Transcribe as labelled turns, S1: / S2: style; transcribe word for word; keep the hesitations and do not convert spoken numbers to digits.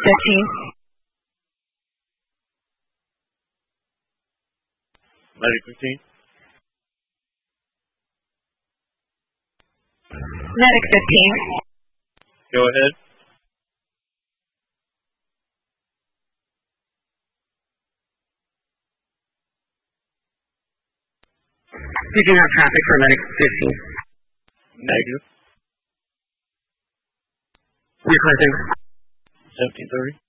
S1: fifteen.
S2: Medic fifteen.
S1: Medic fifteen.
S2: Go ahead.
S1: You do have traffic for Medic fifteen.
S2: Negative.
S1: You're closing.
S2: seventeen thirty.